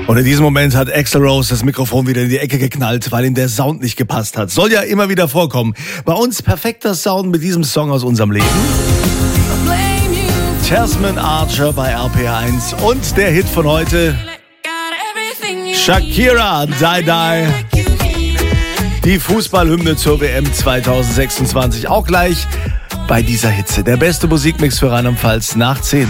Und in diesem Moment hat Axl Rose das Mikrofon wieder in die Ecke geknallt, weil ihm der Sound nicht gepasst hat. Soll ja immer wieder vorkommen. Bei uns perfekter Sound mit diesem Song aus unserem Leben. Tasman Archer bei RPR1 und der Hit von heute, Shakira, Die Die. Die Fußballhymne zur WM 2026. Auch gleich bei dieser Hitze. Der beste Musikmix für Rheinland-Pfalz nach 10.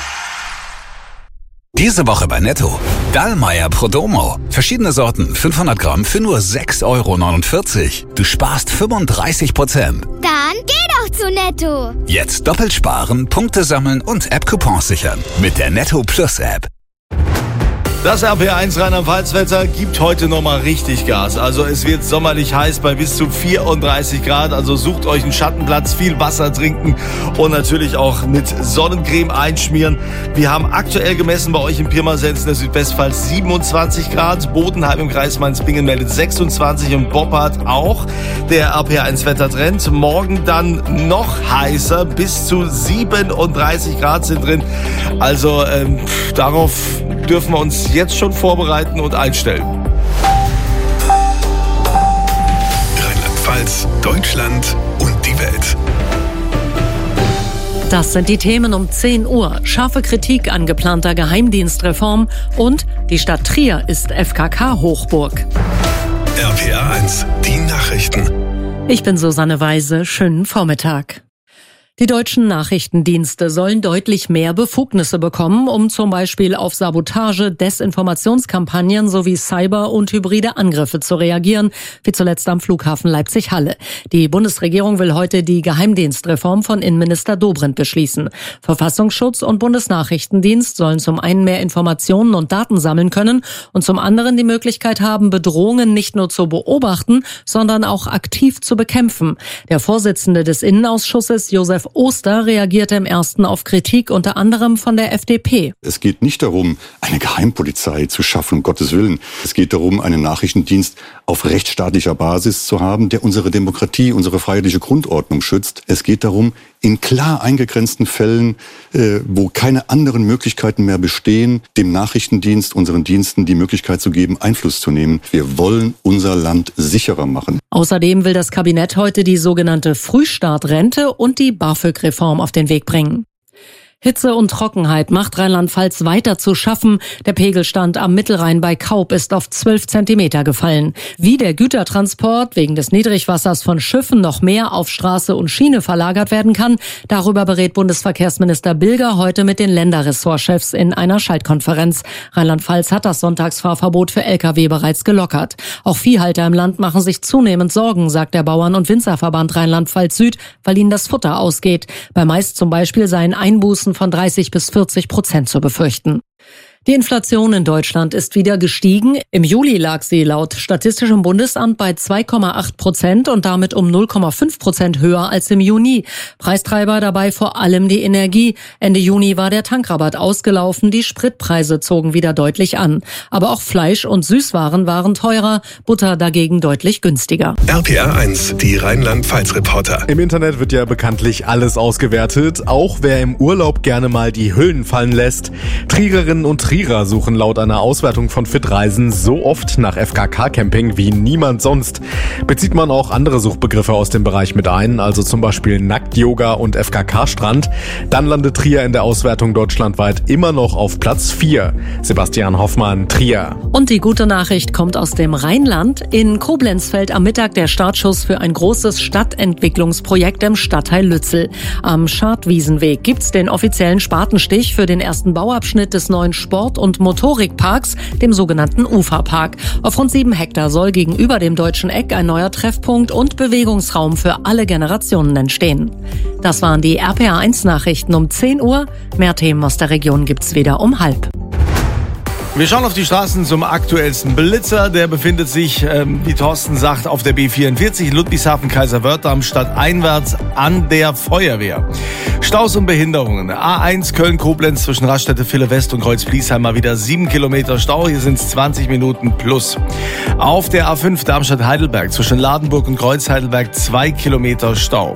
Diese Woche bei Netto. Dallmayr Prodomo. Verschiedene Sorten, 500 Gramm für nur 6,49 Euro. Du sparst 35%. Dann geh doch zu Netto. Jetzt doppelt sparen, Punkte sammeln und App-Coupons sichern. Mit der Netto Plus App. Das RPR1 Rheinland-Pfalz-Wetter gibt heute nochmal richtig Gas. Also es wird sommerlich heiß bei bis zu 34 Grad. Also sucht euch einen Schattenplatz, viel Wasser trinken und natürlich auch mit Sonnencreme einschmieren. Wir haben aktuell gemessen bei euch in Pirmasens in der Südwestpfalz 27 Grad. Bodenheim im Kreis Mainz-Bingen meldet 26 und Boppard auch. Der RPR1-Wettertrend. Morgen dann noch heißer, bis zu 37 Grad sind drin. Also darauf dürfen wir uns jetzt schon vorbereiten und einstellen. Rheinland-Pfalz, Deutschland und die Welt. Das sind die Themen um 10 Uhr. Scharfe Kritik an geplanter Geheimdienstreform und die Stadt Trier ist FKK-Hochburg. RPR1, die Nachrichten. Ich bin Susanne Weise. Schönen Vormittag. Die deutschen Nachrichtendienste sollen deutlich mehr Befugnisse bekommen, um zum Beispiel auf Sabotage, Desinformationskampagnen sowie Cyber- und hybride Angriffe zu reagieren, wie zuletzt am Flughafen Leipzig-Halle. Die Bundesregierung will heute die Geheimdienstreform von Innenminister Dobrindt beschließen. Verfassungsschutz und Bundesnachrichtendienst sollen zum einen mehr Informationen und Daten sammeln können und zum anderen die Möglichkeit haben, Bedrohungen nicht nur zu beobachten, sondern auch aktiv zu bekämpfen. Der Vorsitzende des Innenausschusses, Josef Oster, reagierte im ersten auf Kritik unter anderem von der FDP. Es geht nicht darum, eine Geheimpolizei zu schaffen, um Gottes Willen. Es geht darum, einen Nachrichtendienst auf rechtsstaatlicher Basis zu haben, der unsere Demokratie, unsere freiheitliche Grundordnung schützt. Es geht darum, in klar eingegrenzten Fällen, wo keine anderen Möglichkeiten mehr bestehen, dem Nachrichtendienst, unseren Diensten die Möglichkeit zu geben, Einfluss zu nehmen. Wir wollen unser Land sicherer machen. Außerdem will das Kabinett heute die sogenannte Frühstartrente und die BAföG-Reform auf den Weg bringen. Hitze und Trockenheit macht Rheinland-Pfalz weiter zu schaffen. Der Pegelstand am Mittelrhein bei Kaub ist auf 12 Zentimeter gefallen. Wie der Gütertransport wegen des Niedrigwassers von Schiffen noch mehr auf Straße und Schiene verlagert werden kann, darüber berät Bundesverkehrsminister Bilger heute mit den Länderressortchefs in einer Schaltkonferenz. Rheinland-Pfalz hat das Sonntagsfahrverbot für Lkw bereits gelockert. Auch Viehhalter im Land machen sich zunehmend Sorgen, sagt der Bauern- und Winzerverband Rheinland-Pfalz Süd, weil ihnen das Futter ausgeht. Bei Mais zum Beispiel seien Einbußen von 30-40% zu befürchten. Die Inflation in Deutschland ist wieder gestiegen. Im Juli lag sie laut Statistischem Bundesamt bei 2,8% und damit um 0,5% höher als im Juni. Preistreiber dabei vor allem die Energie. Ende Juni war der Tankrabatt ausgelaufen, die Spritpreise zogen wieder deutlich an. Aber auch Fleisch und Süßwaren waren teurer, Butter dagegen deutlich günstiger. RPR1, die Rheinland-Pfalz-Reporter. Im Internet wird ja bekanntlich alles ausgewertet, auch wer im Urlaub gerne mal die Hüllen fallen lässt. Triererinnen und Trierer suchen laut einer Auswertung von Fitreisen so oft nach FKK-Camping wie niemand sonst. Bezieht man auch andere Suchbegriffe aus dem Bereich mit ein, also zum Beispiel Nackt-Yoga und FKK-Strand, dann landet Trier in der Auswertung deutschlandweit immer noch auf Platz 4. Sebastian Hoffmann, Trier. Und die gute Nachricht kommt aus dem Rheinland. In Koblenz fällt am Mittag der Startschuss für ein großes Stadtentwicklungsprojekt im Stadtteil Lützel. Am Schadwiesenweg gibt's den offiziellen Spatenstich für den ersten Bauabschnitt des neuen Sport- und Motorikparks, dem sogenannten Uferpark. Auf rund 7 Hektar soll gegenüber dem Deutschen Eck ein neuer Treffpunkt und Bewegungsraum für alle Generationen entstehen. Das waren die RPR1-Nachrichten um 10 Uhr. Mehr Themen aus der Region gibt's wieder um 12:30. Wir schauen auf die Straßen zum aktuellsten Blitzer. Der befindet sich, wie Thorsten sagt, auf der B44 Ludwigshafen-Kaiserwörther stadteinwärts an der Feuerwehr. Staus und Behinderungen. A1 Köln-Koblenz zwischen Raststätte Ville West und Kreuz-Pliesheim mal wieder 7 Kilometer Stau. Hier sind es 20 Minuten plus. Auf der A5 Darmstadt-Heidelberg zwischen Ladenburg und Kreuz-Heidelberg 2 Kilometer Stau.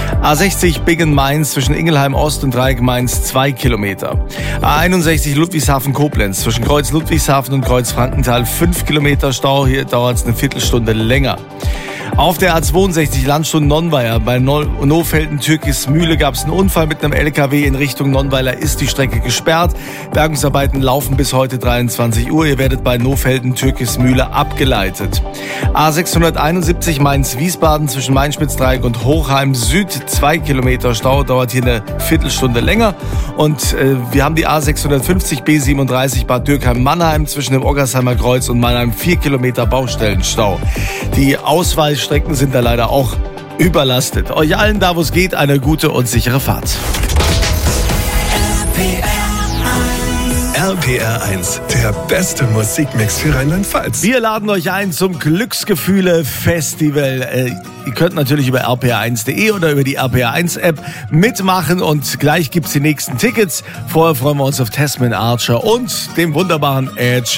A60 Bingen-Mainz zwischen Ingelheim-Ost und Dreieck-Mainz 2 Kilometer. A61 Ludwigshafen-Koblenz zwischen Kreuz Kreuz Ludwigshafen und Kreuz Frankenthal 5 Kilometer Stau. Hier dauert es eine Viertelstunde länger. Auf der A62 Landstuhl Nonnweiler bei Nofelden-Türkismühle gab es einen Unfall mit einem LKW in Richtung Nonnweiler, ist die Strecke gesperrt. Bergungsarbeiten laufen bis heute 23 Uhr. Ihr werdet bei Nofelden-Türkismühle abgeleitet. A671 Mainz-Wiesbaden zwischen Mainspitzdreieck und Hochheim Süd 2 Kilometer Stau, dauert hier eine Viertelstunde länger. Und wir haben die A650 B37 Bad Dürkheim-Mannheim zwischen dem Oggersheimer Kreuz und Mannheim 4 Kilometer Baustellenstau. Die Ausweichstrecken sind da leider auch überlastet. Euch allen da, wo es geht, eine gute und sichere Fahrt. RPR 1, der beste Musikmix für Rheinland-Pfalz. Wir laden euch ein zum Glücksgefühle-Festival. Ihr könnt natürlich über rpr1.de oder über die RPR1-App mitmachen und gleich gibt's die nächsten Tickets. Vorher freuen wir uns auf Tasman Archer und dem wunderbaren Ed Sheeran.